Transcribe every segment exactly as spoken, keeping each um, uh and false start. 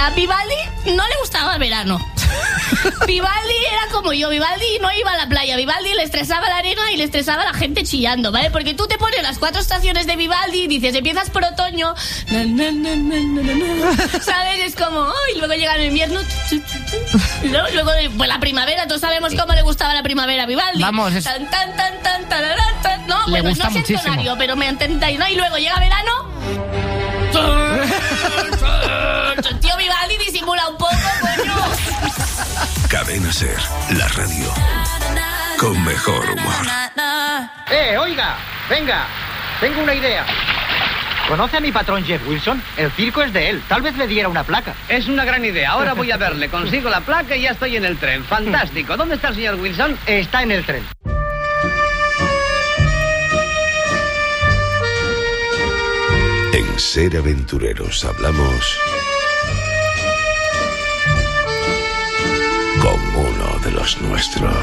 A Vivaldi no le gustaba el verano. Vivaldi era como yo, Vivaldi no iba a la playa, Vivaldi le estresaba la arena y le estresaba la gente chillando, ¿vale? Porque tú te pones las cuatro estaciones de Vivaldi y dices, empiezas por otoño, na, na, na, na, na, na, ¿sabes? Es como, oh, y luego llega el invierno, ¿no? Luego pues la primavera, todos sabemos cómo le gustaba la primavera a Vivaldi. Vamos, es... tan, tan, tan, tan, tan, tan, no, le bueno, gusta no es muchísimo. entonario, pero me entendáis, ¿no? Y luego llega verano. Tío, Vivaldi disimula un poco, coño. Cadena Ser, la radio con mejor humor. Eh, oiga, venga, tengo una idea. ¿Conoce a mi patrón Jeff Wilson? El circo es de él, tal vez le diera una placa. Es una gran idea, ahora voy a verle, consigo la placa y ya estoy en el tren. Fantástico, ¿dónde está el señor Wilson? Está en el tren. En Ser Aventureros hablamos con uno de los nuestros.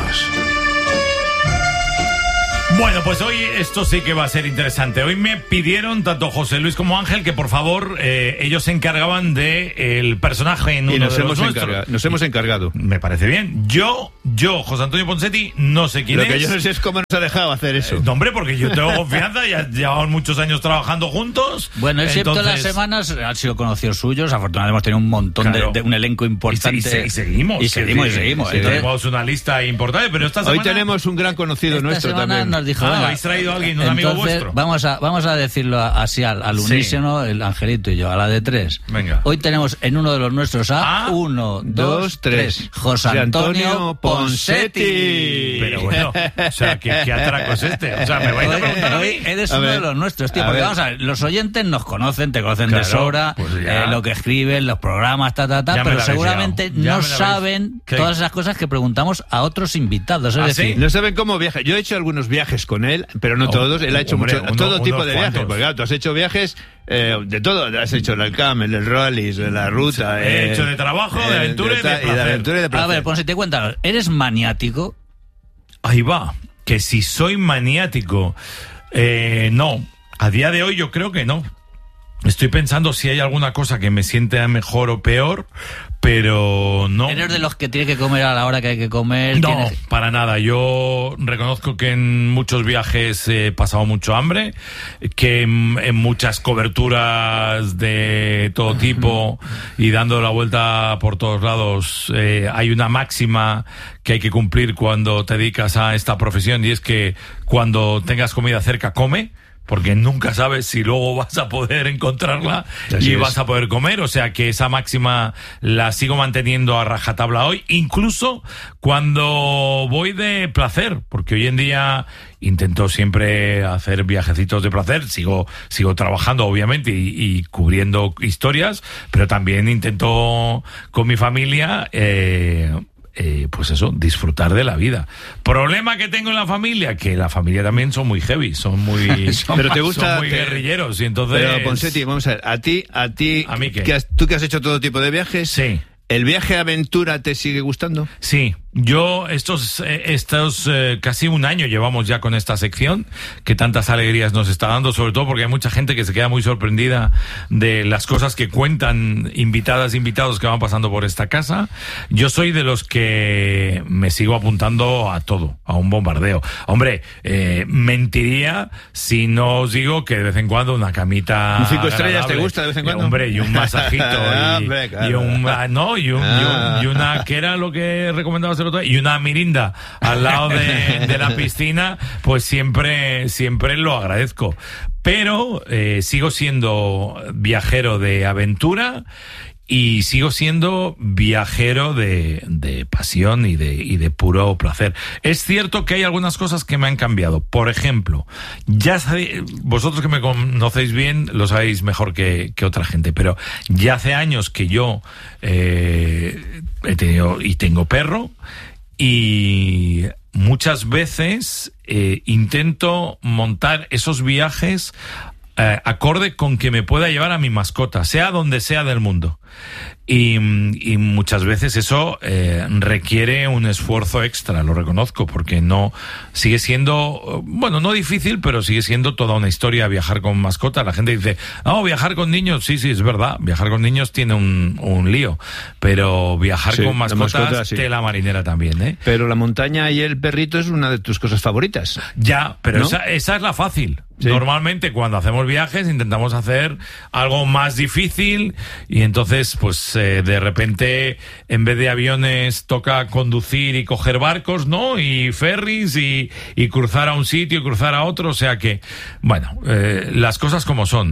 Bueno, pues hoy esto sí que va a ser interesante. Hoy me pidieron, tanto José Luis como Ángel, que por favor eh, ellos se encargaban de el personaje en uno y nos de hemos los nuestros. encarga, nos hemos encargado. Me parece bien. Yo, yo, José Antonio Ponsetti, no sé quién Lo es. Lo que yo no sé es cómo nos ha dejado hacer eso. Eh, no, hombre, porque yo tengo confianza, ya llevamos muchos años trabajando juntos. Bueno, excepto entonces... las semanas han sido conocidos suyos. Afortunadamente hemos tenido un montón claro. de, de un elenco importante. Y, se, y, se, y seguimos. Y seguimos, sí, y seguimos. Sí, entonces, tenemos una lista importante, pero esta semana... Hoy tenemos un gran conocido esta nuestro semana también. Nos dijo, ah, ¿habéis traído a alguien, un amigo vuestro? Vamos a, vamos a decirlo así al, al unísono, sí. El Angelito y yo, a la de tres. Venga. Hoy tenemos en uno de los nuestros a ah, uno, dos, tres. José Antonio Ponsetti. Pero bueno, o sea, ¿qué, qué atraco es este? O sea, me vais a preguntar a mí. Eres a uno ver, de los nuestros, tío. a Porque ver. vamos a ver, los oyentes nos conocen, te conocen claro, de sobra, pues eh, lo que escriben, los programas, ta, ta, ta, pero seguramente no saben ¿Qué? todas esas cosas que preguntamos a otros invitados. Es ¿Ah, decir, sí? No saben cómo viaja. Yo he hecho algunos viajes con él, pero no oh, todos. Él ha hecho hombre, mucho, uno, todo tipo de viajes. cuantos. Porque claro, tú has hecho viajes eh, de todo. Has hecho el Camel, el Rollis, la ruta. He eh, hecho de trabajo, de eh, aventura y de ta- y de aventura y de a placer. ver, Ponsetti, cuéntanos, ¿eres maniático? Ahí va. Que si soy maniático, eh, no. A día de hoy yo creo que no. Estoy pensando si hay alguna cosa que me siente mejor o peor, pero no. ¿Eres de los que tiene que comer a la hora que hay que comer? No, ¿Tienes... para nada. Yo reconozco que en muchos viajes he pasado mucho hambre, que en, en muchas coberturas de todo tipo y dando la vuelta por todos lados eh, hay una máxima que hay que cumplir cuando te dedicas a esta profesión, y es que cuando tengas comida cerca, come, porque nunca sabes si luego vas a poder encontrarla Así y es. vas a poder comer. O sea que esa máxima la sigo manteniendo a rajatabla hoy, incluso cuando voy de placer, porque hoy en día intento siempre hacer viajecitos de placer, sigo sigo trabajando obviamente y, y cubriendo historias, pero también intento con mi familia eh, Eh, pues eso, disfrutar de la vida. Problema que tengo en la familia, que la familia también son muy heavy, son muy, son, pero te gusta, son muy te, guerrilleros, y entonces... Pero Ponsetti, vamos a ver, a ti, a ti, ¿A mí qué? que has, tú que has hecho todo tipo de viajes, Sí. ¿el viaje aventura te sigue gustando? Sí, yo estos, eh, estos eh, casi un año llevamos ya con esta sección, que tantas alegrías nos está dando, sobre todo porque hay mucha gente que se queda muy sorprendida de las cosas que cuentan invitadas, invitados que van pasando por esta casa. Yo soy de los que me sigo apuntando a todo, a un bombardeo. Hombre, eh, mentiría si no os digo que de vez en cuando una camita ¿Un cinco estrellas agradable, te gusta de vez en cuando? Hombre, y un masajito y, Hombre, claro. y un ah, no y, un, Ah. y, un, y una que era lo que recomendabas el otro día, y una mirinda al lado de, de la piscina, pues siempre siempre lo agradezco. Pero eh, sigo siendo viajero de aventura y sigo siendo viajero de, de pasión y de, y de puro placer. Es cierto que hay algunas cosas que me han cambiado. Por ejemplo, ya sabéis, vosotros que me conocéis bien lo sabéis mejor que, que otra gente, pero ya hace años que yo eh, he tenido y tengo perro, y muchas veces eh, intento montar esos viajes Eh, acorde con que me pueda llevar a mi mascota, sea donde sea del mundo. Y, y muchas veces eso eh, requiere un esfuerzo extra, lo reconozco, porque no sigue siendo, bueno, no difícil, pero sigue siendo toda una historia viajar con mascotas. La gente dice, no, viajar con niños, sí, sí, es verdad, viajar con niños tiene un, un lío, pero viajar sí, con mascotas, la mascota, sí. Tela marinera también, ¿eh? Pero la montaña y el perrito es una de tus cosas favoritas. Ya, pero ¿no? esa, esa es la fácil. Sí. Normalmente cuando hacemos viajes intentamos hacer algo más difícil y entonces pues eh, de repente en vez de aviones toca conducir y coger barcos, ¿no? Y ferries y, y cruzar a un sitio y cruzar a otro, o sea que, bueno, eh, las cosas como son.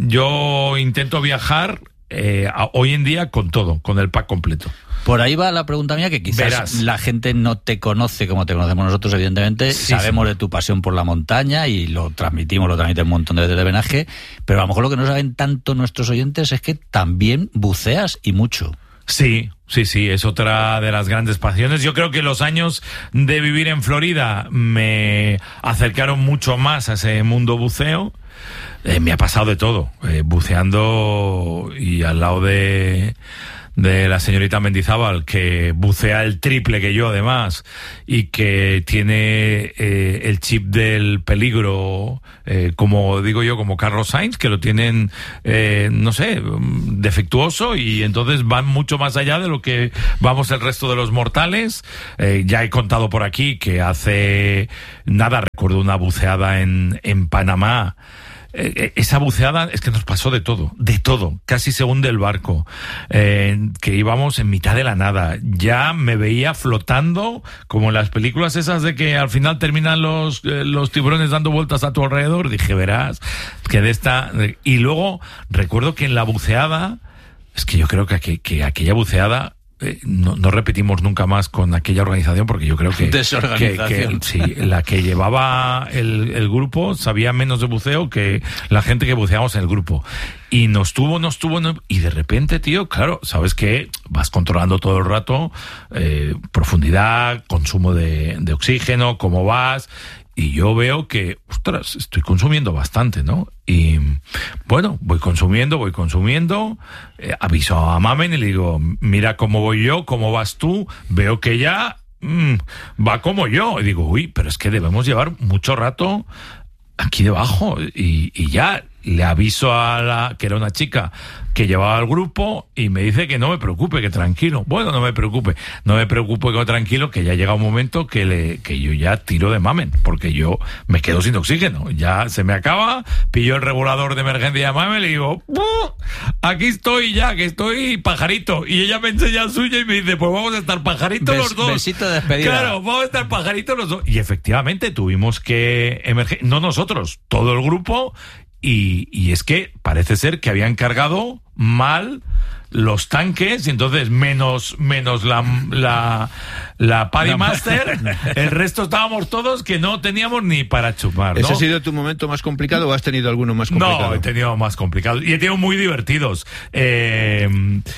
Yo intento viajar eh, a, hoy en día con todo, con el pack completo. Por ahí va la pregunta mía, que quizás Verás. la gente no te conoce como te conocemos nosotros, evidentemente. Sí, Sabemos sí. de tu pasión por la montaña y lo transmitimos, lo transmiten un montón de veces de homenaje, pero a lo mejor lo que no saben tanto nuestros oyentes es que también buceas y mucho. Sí, sí, sí, es otra de las grandes pasiones. Yo creo que los años de vivir en Florida me acercaron mucho más a ese mundo buceo. Eh, me ha pasado de todo, eh, buceando y al lado de... de la señorita Mendizábal, que bucea el triple que yo además y que tiene eh, el chip del peligro, eh, como digo yo, como Carlos Sainz, que lo tienen, eh, no sé, defectuoso, y entonces van mucho más allá de lo que vamos el resto de los mortales. Eh, ya he contado por aquí que hace nada, recuerdo una buceada en, en Panamá. Eh, esa buceada es que nos pasó de todo, de todo, casi se hunde el barco, eh, que íbamos en mitad de la nada, ya me veía flotando como en las películas esas de que al final terminan los, eh, los tiburones dando vueltas a tu alrededor. Dije, verás, que de esta... Y luego recuerdo que en la buceada, es que yo creo que, que, que aquella buceada... Eh, no, no repetimos nunca más con aquella organización, porque yo creo que, que, que sí, la que llevaba el, el grupo sabía menos de buceo que la gente que buceamos en el grupo, y nos tuvo, nos tuvo, no, y de repente, tío, claro, sabes que vas controlando todo el rato eh, profundidad, consumo de, de oxígeno, cómo vas. Y yo veo que, ostras, estoy consumiendo bastante, ¿no? Y bueno, voy consumiendo, voy consumiendo, eh, aviso a Mamen y le digo, mira cómo voy yo, cómo vas tú, veo que ya mmm, va como yo. Y digo, uy, pero es que debemos llevar mucho rato aquí debajo. Y, y ya le aviso a la, que era una chica que llevaba al grupo, y me dice que no me preocupe, que tranquilo. Bueno, no me preocupe, no me preocupe, que tranquilo, que ya llega un momento que le, que yo ya tiro de Mamen, porque yo me quedo sin oxígeno, ya se me acaba, pillo el regulador de emergencia de Mamen y le digo, aquí estoy ya, que estoy pajarito, y ella me enseña el suyo y me dice, pues vamos a estar pajaritos Bes, los dos. Besito de despedida. Claro, vamos a estar pajaritos los dos. Y efectivamente tuvimos que emerger, no nosotros, todo el grupo. Y, y es que parece ser que habían cargado mal los tanques, y entonces menos menos la la, la Paddy Master, el resto estábamos todos que no teníamos ni para chupar, ¿no? ¿Ese ha sido tu momento más complicado o has tenido alguno más complicado? No, he tenido más complicados y he tenido muy divertidos. Eh,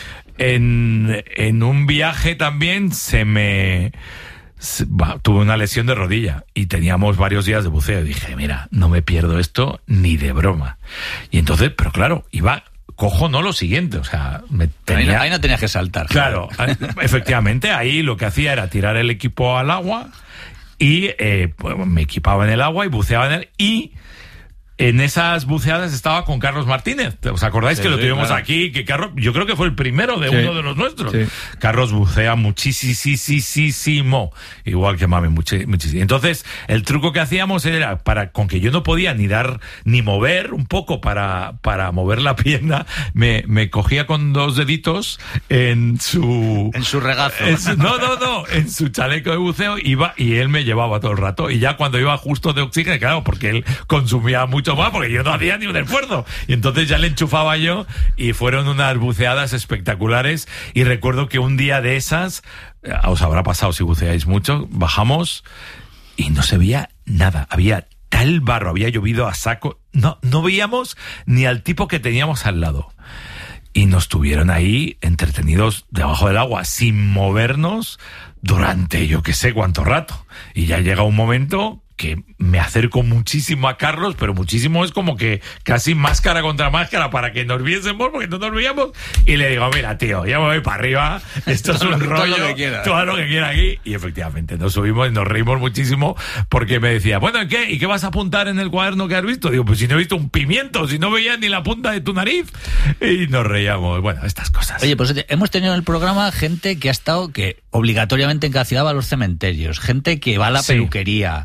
en, en un viaje también se me... tuve una lesión de rodilla y teníamos varios días de buceo, y dije, mira, no me pierdo esto ni de broma. Y entonces, pero claro, iba cojo no lo siguiente, o sea, me tenía... ahí, no, ahí no tenías que saltar. Claro, efectivamente, ahí lo que hacía era tirar el equipo al agua y eh, pues, me equipaba en el agua y buceaba en él, y en esas buceadas estaba con Carlos Martínez. ¿Os acordáis sí, que lo tuvimos claro. aquí? Que Carlos, yo creo que fue el primero de sí, uno de los nuestros. Sí. Carlos bucea muchísimo, igual que Mami, muchísimo. Entonces, el truco que hacíamos era, para con que yo no podía ni dar, ni mover un poco para, para mover la pierna, me, me cogía con dos deditos en su... En su regazo. En su, no, no, no, en su chaleco de buceo, iba, y él me llevaba todo el rato. Y ya cuando iba justo de oxígeno, claro, porque él consumía mucho más, porque yo no hacía ni un esfuerzo, y entonces ya le enchufaba yo, y fueron unas buceadas espectaculares. Y recuerdo que un día de esas, os habrá pasado si buceáis mucho, bajamos y no se veía nada, había tal barro, había llovido a saco, no, no veíamos ni al tipo que teníamos al lado, y nos tuvieron ahí entretenidos debajo del agua sin movernos durante yo que sé cuánto rato, y ya llega un momento que me acerco muchísimo a Carlos, pero muchísimo es como que casi máscara contra máscara para que nos viésemos, porque no nos veíamos, y le digo, mira, tío, ya me voy para arriba, esto es un rollo, todo lo que quiera, todo lo que quiera aquí, y efectivamente nos subimos y nos reímos muchísimo, porque me decía, bueno, ¿y qué? ¿Y qué vas a apuntar en el cuaderno que has visto? Digo, pues si no he visto un pimiento, si no veía ni la punta de tu nariz, y nos reíamos, bueno, estas cosas. Oye, pues hemos tenido en el programa gente que ha estado, que obligatoriamente encarcelaba a los cementerios, gente que va a la sí. peluquería.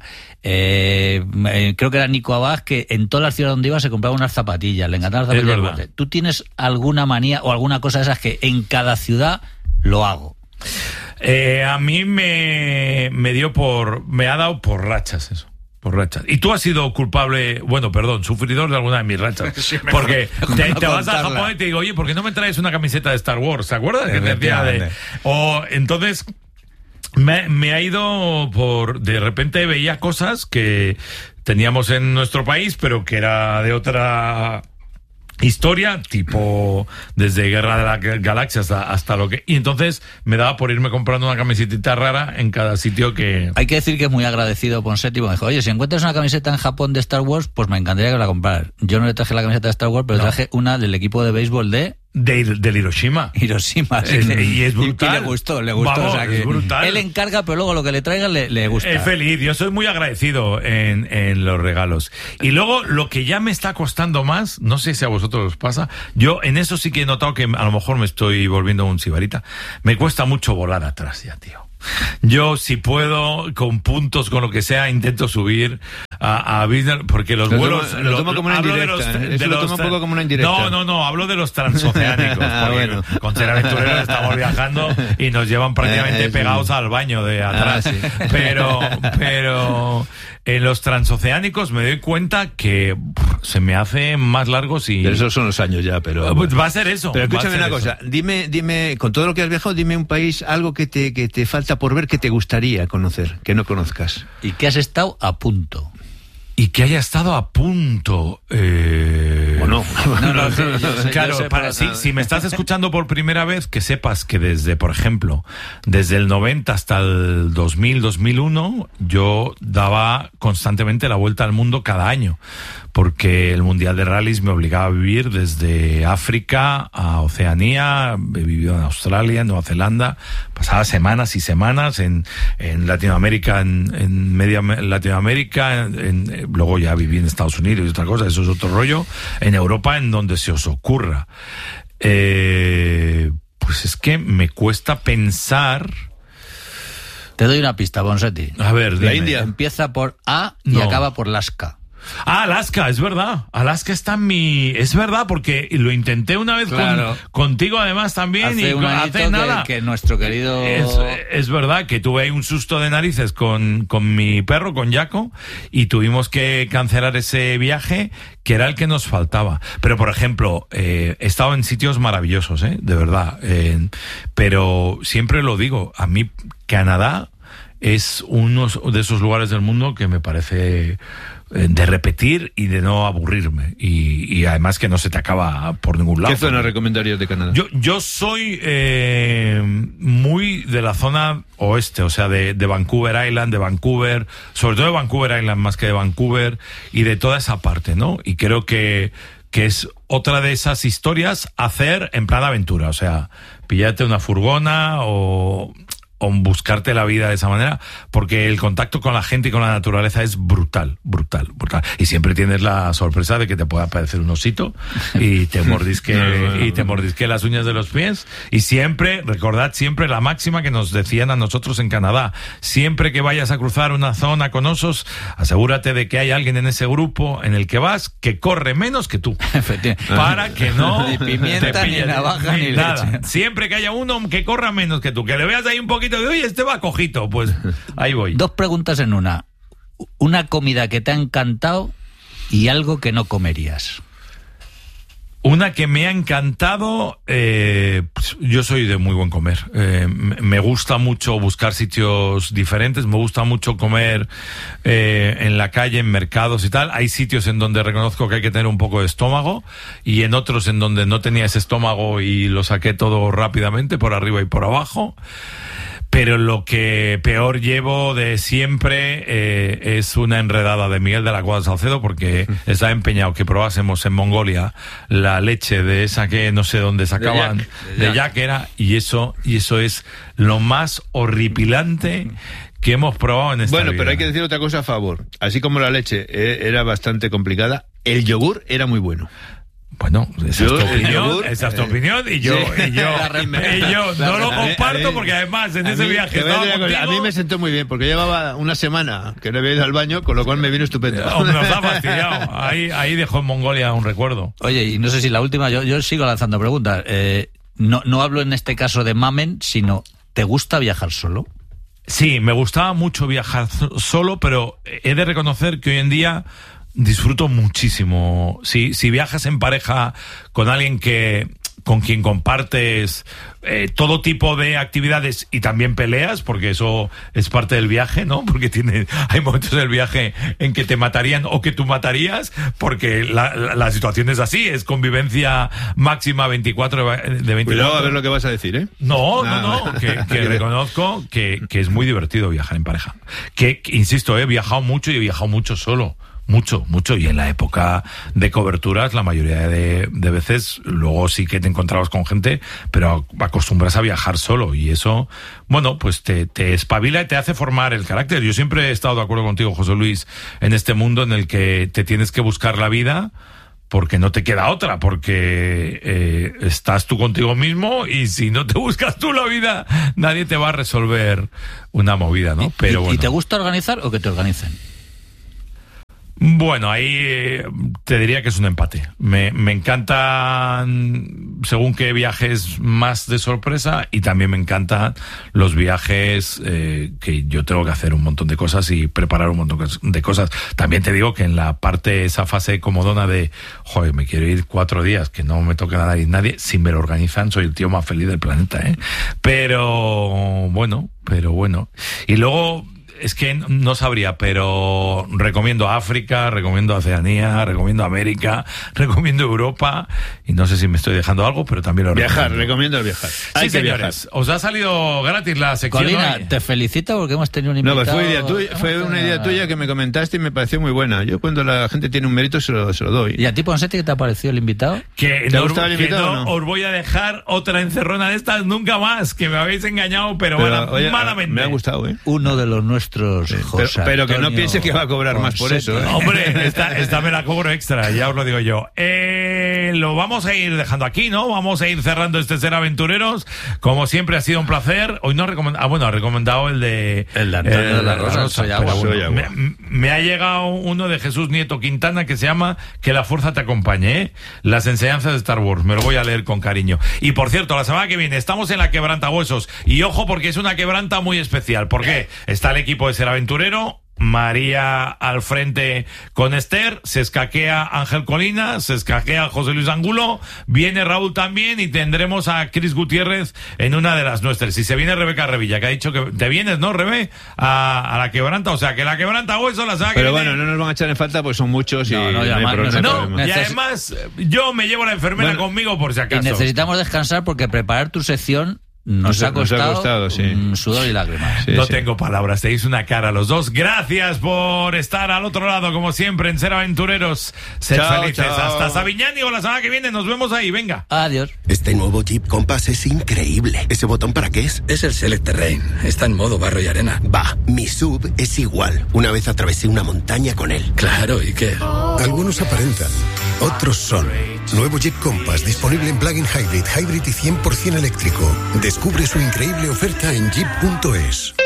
Eh, eh, creo que era Nico Abad, que en todas las ciudades donde iba se compraba unas zapatillas, le encantaban las zapatillas. ¿Tú tienes alguna manía o alguna cosa de esas que en cada ciudad lo hago? Eh, a mí me, me dio por, me ha dado por rachas eso. Por rachas. Y tú has sido culpable, bueno, perdón, sufridor de alguna de mis rachas. Sí, porque te, no te vas a Japón y te digo, oye, ¿por qué no me traes una camiseta de Star Wars? ¿Se acuerdan? Que te decía de, o entonces me, me ha ido por, de repente veía cosas que teníamos en nuestro país, pero que era de otra historia, tipo desde Guerra de la Galaxia hasta, hasta lo que... Y entonces me daba por irme comprando una camiseta rara en cada sitio que... Hay que decir que es muy agradecido Ponseti, porque me dijo, oye, si encuentras una camiseta en Japón de Star Wars, pues me encantaría que la compraras. Yo no le traje la camiseta de Star Wars, pero no. traje una del equipo de béisbol de... De, del Hiroshima. Hiroshima, sí. Es, y es brutal. Y, y le gustó, le gustó. Vamos, o sea que es brutal. Él encarga, pero luego lo que le traiga le, le gusta. Es feliz, yo soy muy agradecido en, en los regalos. Y luego, lo que ya me está costando más, no sé si a vosotros os pasa, yo en eso sí que he notado que a lo mejor me estoy volviendo un sibarita. Me cuesta mucho volar atrás ya, tío. Yo, si puedo, con puntos, con lo que sea, intento subir a, a business, porque los lo vuelos... Tomo, lo, lo tomo como una indirecta. De los, ¿eh? Eso de lo tomo un poco como una indirecta. No, no, no, hablo de los transoceánicos. Ah, bueno. Con Ser Aventureros estamos viajando y nos llevan prácticamente eh, pegados sí. al baño de atrás. Ah, sí. Pero, pero... En los transoceánicos me doy cuenta que pff, se me hace más largos y... Pero esos son los años ya, pero... Pues va a ser eso. Pero escúchame una eso. cosa, dime, dime, con todo lo que has viajado, dime un país, algo que te, que te falta por ver, que te gustaría conocer, que no conozcas. Y que has estado a punto. Y que haya estado a punto. Eh... ¿O no? no, no sé, yo sé, claro, yo sé para, si, si me estás escuchando por primera vez, que sepas que desde, por ejemplo, desde el noventa hasta el dos mil, dos mil uno, yo daba constantemente la vuelta al mundo cada año, porque el Mundial de Rallys me obligaba a vivir desde África a Oceanía, he vivido en Australia, en Nueva Zelanda, pasaba semanas y semanas en, en Latinoamérica, en, en media Latinoamérica, en, en, luego ya viví en Estados Unidos y otra cosa, eso es otro rollo, en Europa, en donde se os ocurra. Eh, pues es que me cuesta pensar... Te doy una pista, Ponseti. A ver, la dime. India empieza por A y no. acaba por Alaska. Ah, Alaska, es verdad. Alaska está en mi... Es verdad, porque lo intenté una vez claro. con, contigo además también. Hace y un hace que, nada. Que nuestro querido... Es, es verdad que tuve ahí un susto de narices con, con mi perro, con Jaco, y tuvimos que cancelar ese viaje, que era el que nos faltaba. Pero, por ejemplo, eh, he estado en sitios maravillosos, ¿eh? De verdad. Eh, pero siempre lo digo, a mí Canadá es uno de esos lugares del mundo que me parece... de repetir y de no aburrirme y, y además que no se te acaba por ningún lado. ¿Qué zona recomendarías de Canadá? Yo, yo soy eh, muy de la zona oeste, o sea, de, de Vancouver Island, de Vancouver, sobre todo de Vancouver Island más que de Vancouver y de toda esa parte, ¿no? Y creo que, que es otra de esas historias hacer en plan aventura, o sea, pillarte una furgona o... o buscarte la vida de esa manera, porque el contacto con la gente y con la naturaleza es brutal, brutal, brutal. Y siempre tienes la sorpresa de que te pueda aparecer un osito y te mordisque, no, no, no. y te mordisque las uñas de los pies. Y siempre, recordad siempre la máxima que nos decían a nosotros en Canadá. Siempre que vayas a cruzar una zona con osos, asegúrate de que hay alguien en ese grupo en el que vas que corre menos que tú. Para que no ni pimienta, te pille, ni navaja, ni, ni nada. Leche. Siempre que haya uno que corra menos que tú, que le veas ahí un poquito de, oye, este va cojito, pues ahí voy. Dos preguntas en una. Una comida que te ha encantado y algo que no comerías. Una que me ha encantado, eh, pues yo soy de muy buen comer. Eh, me gusta mucho buscar sitios diferentes, me gusta mucho comer eh, en la calle, en mercados y tal. Hay sitios en donde reconozco que hay que tener un poco de estómago y en otros en donde no tenía ese estómago y lo saqué todo rápidamente, por arriba y por abajo. pero lo que peor llevo de siempre eh, es una enredada de Miguel de la Cuadra Salcedo, porque está empeñado que probásemos en Mongolia la leche de esa que no sé dónde sacaban, de Jack, de, de Jack era, y eso, y eso es lo más horripilante que hemos probado en esta Bueno, vida. pero hay que decir otra cosa a favor. Así como la leche eh, era bastante complicada, el yogur era muy bueno. Bueno, esa yo, es tu opinión, yogur, esa es tu opinión y yo, sí. y yo, y yo no lo comparto mí, porque además en ese mí, viaje estaba contigo. A mí me sentó muy bien porque llevaba una semana que no había ido al baño, con lo cual me vino estupendo. Nos ha fastidiado. Ahí, ahí dejó en Mongolia un recuerdo. Oye, y no sé si la última, yo, yo sigo lanzando preguntas. Eh, no, no hablo en este caso de mamen, sino ¿te gusta viajar solo? Sí, me gustaba mucho viajar solo, pero he de reconocer que hoy en día disfruto muchísimo. Si, si viajas en pareja con alguien que con quien compartes eh, todo tipo de actividades y también peleas, porque eso es parte del viaje, ¿no? Porque tiene, hay momentos del viaje en que te matarían o que tú matarías, porque la, la, la situación es así, es convivencia máxima veinticuatro de veinticuatro. Cuidado a ver lo que vas a decir, ¿eh? No, no, no, que, que reconozco que, que es muy divertido viajar en pareja. Que, que, insisto, he viajado mucho y he viajado mucho solo. Mucho, mucho, y en la época de coberturas la mayoría de, de veces luego sí que te encontrabas con gente, pero acostumbras a viajar solo y eso, bueno, pues te, te espabila y te hace formar el carácter. Yo siempre he estado de acuerdo contigo, José Luis, en este mundo en el que te tienes que buscar la vida porque no te queda otra, porque eh, estás tú contigo mismo y si no te buscas tú la vida, nadie te va a resolver una movida, ¿no? Pero ¿Y, bueno. ¿Y te gusta organizar o que te organicen? Bueno, ahí eh, te diría que es un empate. Me, me encantan, según qué viajes, más de sorpresa, y también me encantan los viajes eh, que yo tengo que hacer un montón de cosas y preparar un montón de cosas. También te digo que en la parte, esa fase comodona de, joder, me quiero ir cuatro días, que no me toca nada y nadie, si me lo organizan, soy el tío más feliz del planeta, ¿eh? Pero, bueno, pero bueno. Y luego, es que no sabría, pero recomiendo África, recomiendo Oceanía, recomiendo América, recomiendo Europa, y no sé si me estoy dejando algo, pero también lo viajar, recomiendo. recomiendo el viajar. Sí, Hay que señores, viajar. os ha salido gratis la sección. Colina, hoy. te felicito porque hemos tenido un No, invitado. pues fue, idea tuya, fue una idea tuya que me comentaste y me pareció muy buena. Yo cuando la gente tiene un mérito se lo, se lo doy. ¿Y a ti, Ponseti, qué te ha parecido el invitado? Que ¿Te no, ha gustado el que invitado no o no? os voy a dejar otra encerrona de estas nunca más, que me habéis engañado, pero, Pero, mala- oye, malamente. me ha gustado, ¿eh? Uno de los nuestros, Sí, José pero, pero que no Antonio piense que va a cobrar más por Ponseti. eso, ¿eh? Hombre, esta, esta me la cobro extra, ya os lo digo yo. Eh, lo vamos a ir dejando aquí, ¿no? Vamos a ir cerrando este Ser Aventureros. Como siempre ha sido un placer. Hoy no he recomendado, ah, bueno, ha recomendado el de... El de Antonio el de la Rosa, Soy pero Agua. bueno, Soy Agua. Me, me ha llegado uno de Jesús Nieto Quintana que se llama Que la fuerza te acompañe, ¿eh? Las enseñanzas de Star Wars. Me lo voy a leer con cariño. Y por cierto, la semana que viene estamos en la Quebrantahuesos. Y ojo, porque es una quebranta muy especial. ¿Por qué? Está el equipo de Ser Aventurero, María al frente con Esther, se escaquea Ángel Colina, se escaquea José Luis Angulo, viene Raúl también y tendremos a Cris Gutiérrez en una de las nuestras. Y se viene Rebeca Revilla, que ha dicho que te vienes, ¿no, Rebe? A, a la quebranta, o sea, que la quebranta hueso la sabe. Pero bueno, no nos van a echar en falta porque son muchos y No, no, no, y hay además problema. no No, problema. y Neces- además yo me llevo la enfermera Bueno, conmigo por si Y acaso. necesitamos descansar porque preparar tu sección nos, Nos- ha nos ha costado, costado, sí. mm, sudor y lágrimas. Sí, no sí. tengo palabras, tenéis una cara los dos. Gracias por estar al otro lado, como siempre, en Ser Aventureros. Sed Chao, felices. chao. Hasta Sabiñánigo la semana que viene. Nos vemos ahí, venga. Adiós. Este nuevo Jeep Compass es increíble. ¿Ese botón para qué es? Es el Select Terrain. Está en modo barro y arena. Va, mi sub es igual. Una vez atravesé una montaña con él. Claro, ¿y qué? Algunos aparentan, otros son. Nuevo Jeep Compass disponible en plug-in hybrid, hybrid y cien por ciento eléctrico. Descubre su increíble oferta en jeep punto es.